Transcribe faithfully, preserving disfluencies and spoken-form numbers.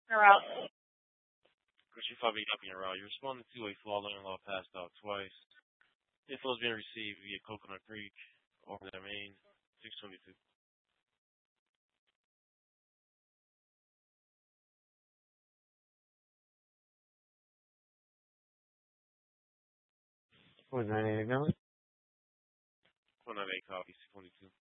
You're out. Christian Fabi up in your route. You're responding to a father-in-law passed out twice. Info has been received via Coconut Creek over their main six twenty-two. Was nine eight Nelly? one ninety-eight copy, six twenty-two.